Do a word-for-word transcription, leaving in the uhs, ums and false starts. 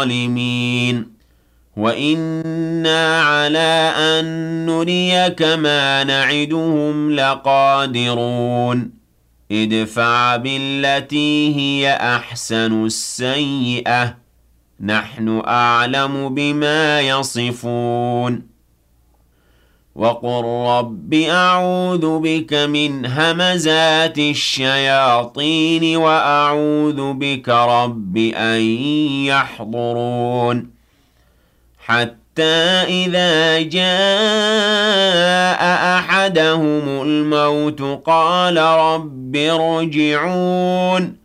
الظالمين وإنا على أن نريك ما نعدهم لقادرون ادفع بالتي هي أحسن السيئة نحن أعلم بما يصفون وقل رب أعوذ بك من همزات الشياطين وأعوذ بك رب أن يحضرون حتى إذا جاء أحدهم الموت قال رب ارجعون